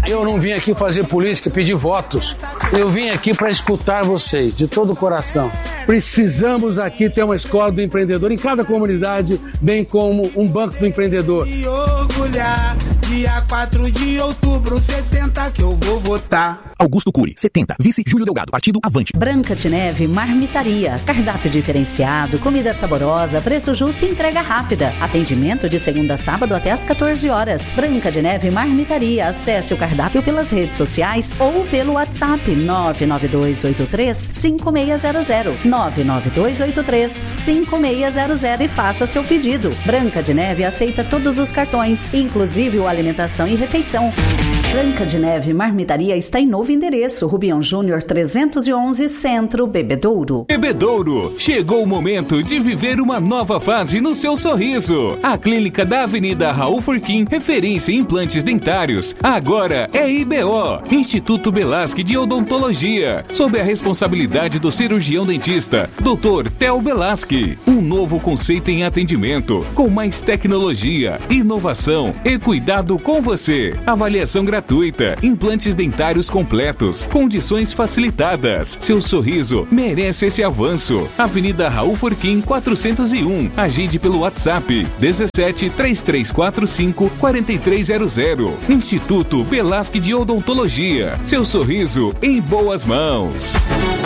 Eu não vim aqui fazer política, pedir votos. Eu vim aqui para escutar vocês, de todo o coração. Precisamos aqui ter uma escola do empreendedor em cada comunidade, bem como um banco do empreendedor. E orgulhar, dia 4 de outubro, 70 que eu vou votar. Augusto Cury, 70. Vice Júlio Delgado, Partido Avante. Branca de Neve Marmitaria. Cardápio diferenciado, comida saborosa, preço justo e entrega rápida. Atendimento de segunda a sábado até às 14 horas. Branca de Neve Marmitaria. Acesse o cardápio pelas redes sociais ou pelo WhatsApp 99283-5600. 99283-5600 e faça seu pedido. Branca de Neve aceita todos os cartões, inclusive o alimentação e refeição. Branca de Neve Marmitaria está em novo endereço, Rubião Júnior 311, Centro, Bebedouro. Bebedouro, chegou o momento de viver uma nova fase no seu sorriso. A clínica da Avenida Raul Furquim, referência em implantes dentários, agora é IBO, Instituto Belasque de Odontologia, sob a responsabilidade do cirurgião dentista, Dr. Theo Belasque. Um novo conceito em atendimento, com mais tecnologia, inovação e cuidado com você. Avaliação gratuita, implantes dentários completos, condições facilitadas. Seu sorriso merece esse avanço. Avenida Raul Furquim 401. Agende pelo WhatsApp 17 3345 4300. Instituto Belasque de Odontologia. Seu sorriso em boas mãos.